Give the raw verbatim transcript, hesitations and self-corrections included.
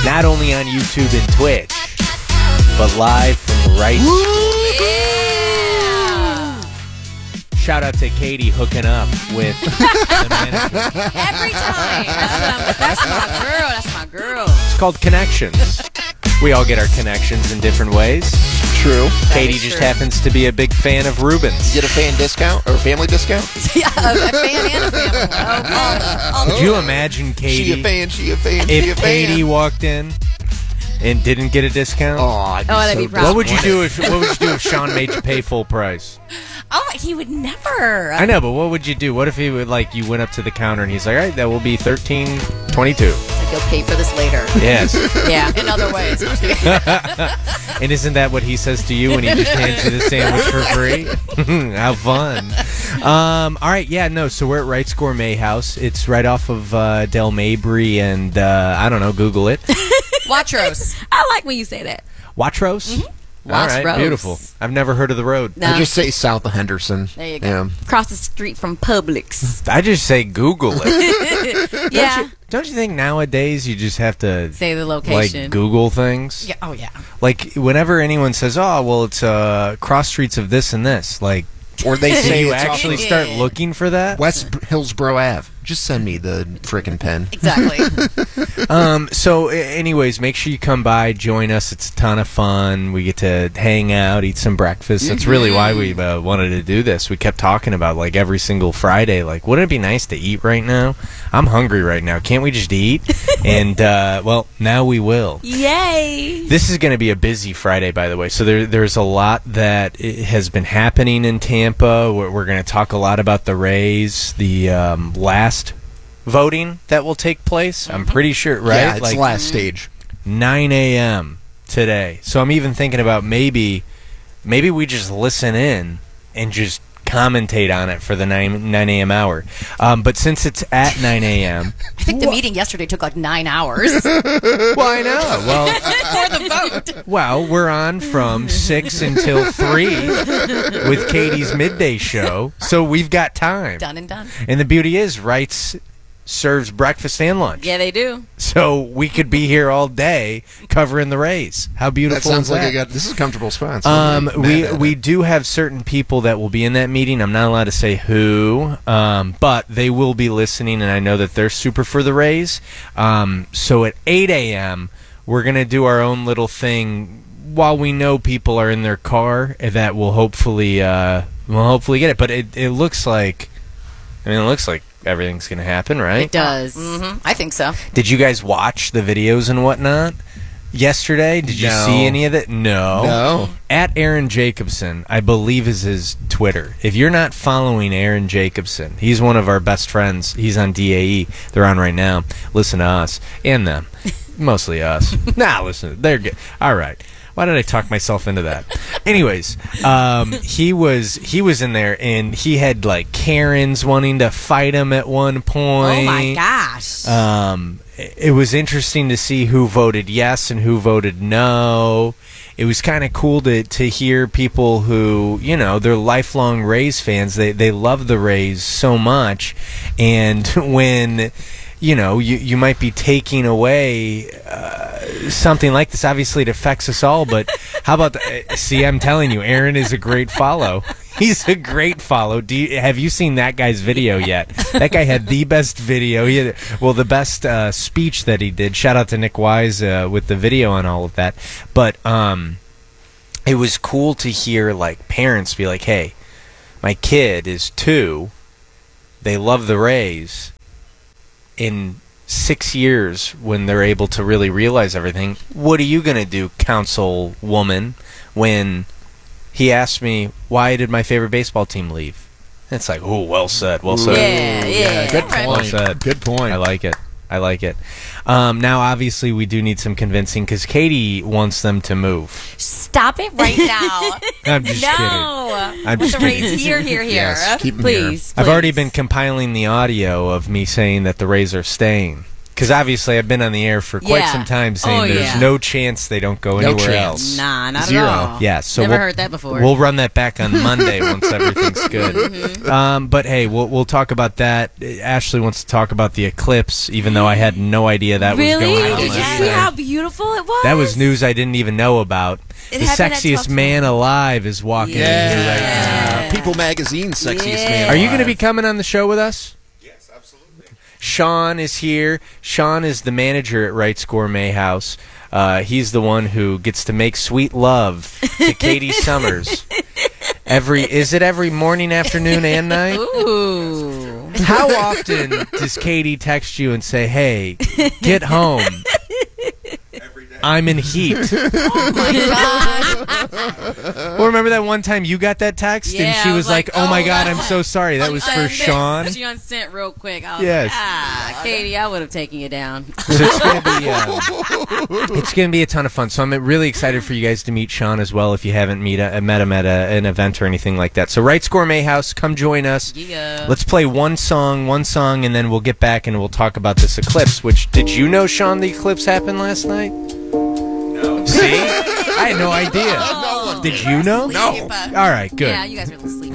not only on YouTube and Twitch, but live from right. Yeah. Shout out to Katie hooking up with the manager. Every time. That's, that's my girl. That's my girl. It's called connections. We all get our connections in different ways. True. Katie just true. happens to be a big fan of Rubens. You get a fan discount or a family discount? Yeah, a, a fan and a family. Oh, oh, Could you imagine Katie? She a fan, she a fan, she a If fan. Katie walked in and didn't get a discount, Oh, I'd be Oh, that'd so be proud. what would you do if what would you do if Sean made you pay full price? oh, he would never. I know, but what would you do? What if he would like you went up to the counter and he's like, "All right, that will be thirteen twenty-two." Like, you'll pay for this later. Yes. Yeah, in other ways. And isn't that what he says to you when he just hands you the sandwich for free? How fun. Um, all right, yeah, no, so we're at Wright's Gourmet House. It's right off of uh, Del Mabry and, uh, I don't know, Google it. Watros. I like when you say that. Watros? Mm-hmm. All right, Watros. beautiful. I've never heard of the road. No. I just say south of Henderson. There you go. Yeah. Across the street from Publix. I just say Google it. Yeah. Don't you, don't you think nowadays you just have to Say the like location. Google things? Yeah. Oh, yeah. Like whenever anyone says, "Oh, well, it's uh, cross streets of this and this," like, Or they do say you it's actually off start looking for that? of West Hillsborough Ave. Just send me the frickin' pen. Exactly. Um. So, a- anyways, make sure you come by, join us. It's a ton of fun. We get to hang out, eat some breakfast. That's really why we uh, wanted to do this. We kept talking about like every single Friday. Like, wouldn't it be nice to eat right now? I'm hungry right now. Can't we just eat? And uh, well, now we will. Yay. This is going to be a busy Friday, by the way. So there, there's a lot that i- has been happening in Tampa. We're, we're going to talk a lot about the Rays, the um, last voting that will take place. I'm pretty sure, right? Yeah, it's like last stage. nine a.m. today. So I'm even thinking about maybe, maybe we just listen in and just commentate on it for the nine nine a.m. hour. Um, but since it's at nine a.m. I think the meeting yesterday took like nine hours well, I know. Well, for the vote. Well, we're on from six until three with Katie's midday show, so we've got time. Done and done. And the beauty is, Wright's serves breakfast and lunch. Yeah, they do. So we could be here all day covering the Rays. How That beautiful sounds is like that? I got. This is a comfortable spot. Um, I'm not we mad at we it. do have certain people that will be in that meeting. I'm not allowed to say who, um, but they will be listening, and I know that they're super for the Rays. Um, so at eight a.m., we're gonna do our own little thing while we know people are in their car. That will hopefully uh, will hopefully get it. But it it looks like, I mean, it looks like everything's gonna happen, right? It does. Mm-hmm. I think so. Did you guys watch the videos and whatnot yesterday? Did you No. see any of it? No. No. At Aaron Jacobson, I believe is his Twitter. If you're not following Aaron Jacobson, he's one of our best friends. He's on D A E. They're on right now. Listen to us and them. Mostly us. Nah, listen. They're good. All right. Why did I talk myself into that? Anyways, um, he was he was in there, and he had like Karens wanting to fight him at one point. Oh my gosh. Um, it was interesting to see who voted yes and who voted no. It was kind of cool to to hear people who, you know, they're lifelong Rays fans. They they love the Rays so much, and when, you know, you you might be taking away uh, something like this. Obviously, it affects us all. But how about the, see? I'm telling you, Aaron is a great follow. He's a great follow. Do you, have you seen that guy's video yet? That guy had the best video. He had, well, the best uh, speech that he did. Shout out to Nick Wise uh, with the video and all of that. But um, it was cool to hear like parents be like, "Hey, my kid is two. They love the Rays. In six years, when they're able to really realize everything, what are you gonna do, councilwoman, when?" He asked me, why did my favorite baseball team leave? It's like, oh, well said, well said. Yeah, yeah. Good Right. point. Well said. Good point. I like it. I like it. Um, now, obviously, we do need some convincing because Katie wants them to move. Stop it right now. I'm just no. kidding. I'm With just the kidding. Rays here, here, here. Yes, keep 'em please, I've already please. been compiling the audio of me saying that the Rays are staying. Because obviously I've been on the air for quite Yeah. some time saying Oh, there's yeah. no chance they don't go No anywhere chance. else. Nah, not Zero. at all. Yeah, so Never we'll, heard that before. We'll run that back on Monday once everything's good. Mm-hmm. Um, but hey, we'll we'll talk about that. Ashley wants to talk about the eclipse, even though I had no idea that really? was going on. Did you last see night. how beautiful it was? That was news I didn't even know about. It the happened at sexiest twelve man alive is walking in Yeah. here right now. Uh, People Magazine, sexiest Yeah. man. Are you going to alive. be coming on the show with us? Sean is here. Sean is the manager at Wright's Gourmet House. Uh, he's the one who gets to make sweet love to Katie Summers. Every is it every morning, afternoon, and night? Ooh. How often does Katie text you and say, "Hey, get home. I'm in heat"? Oh my god. Well, remember that one time you got that text and Yeah, she I was was like, like, "Oh my oh, god, that- I'm so sorry. That was for Unsent. Sean." She unsent real quick. I was Yes. like, ah, Katie, I would have taken you down. So it's gonna be uh, it's gonna be a ton of fun. So I'm really excited for you guys to meet Sean as well. If you haven't meet uh, met him at a, an event or anything like that, so Wright's Gourmet House, come join us. Yeah. Let's play one song, one song, and then we'll get back and we'll talk about this eclipse. Which did you know, Sean? The eclipse happened last night. No. See, I had no idea. Oh, Did you know? No. Sleep. All right, good. Yeah, you guys are a little sleepy.